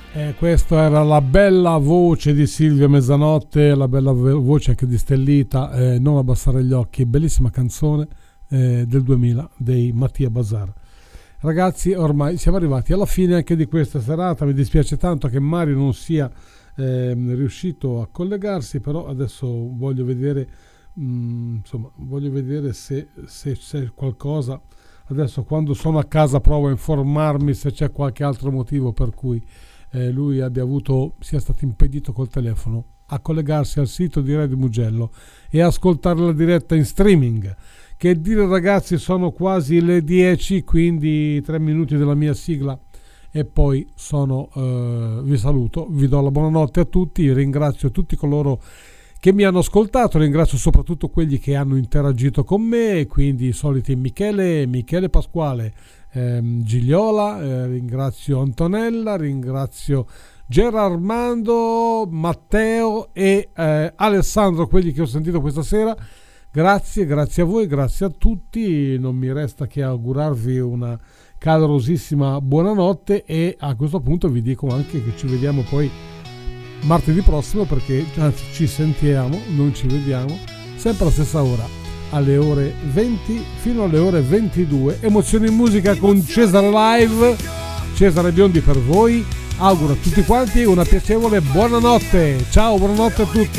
Questa era la bella voce di Silvia Mezzanotte, la bella voce anche di Stellita, Non abbassare gli occhi, bellissima canzone del 2000 dei Mattia Bazar. Ragazzi, ormai siamo arrivati alla fine anche di questa serata, mi dispiace tanto che Mario non sia riuscito a collegarsi, però adesso voglio vedere, voglio vedere se c'è qualcosa. Adesso quando sono a casa provo a informarmi se c'è qualche altro motivo per cui lui sia stato impedito col telefono a collegarsi al sito di Radio Mugello e ascoltare la diretta in streaming. Che dire, ragazzi, sono quasi le 10, quindi 3 minuti della mia sigla e poi vi saluto, vi do la buonanotte a tutti, ringrazio tutti coloro che mi hanno ascoltato, ringrazio soprattutto quelli che hanno interagito con me, quindi i soliti Michele Pasquale, Gigliola, ringrazio Antonella, ringrazio Gerarmando, Matteo e Alessandro, quelli che ho sentito questa sera. Grazie a voi, grazie a tutti, non mi resta che augurarvi una calorosissima buonanotte e a questo punto vi dico anche che ci vediamo poi martedì prossimo, perché anzi ci sentiamo, non ci vediamo, sempre alla stessa ora, alle ore 20 fino alle ore 22. Emozioni in musica con Cesare Live, Cesare Biondi per voi. Auguro a tutti quanti una piacevole buonanotte. Ciao, buonanotte a tutti.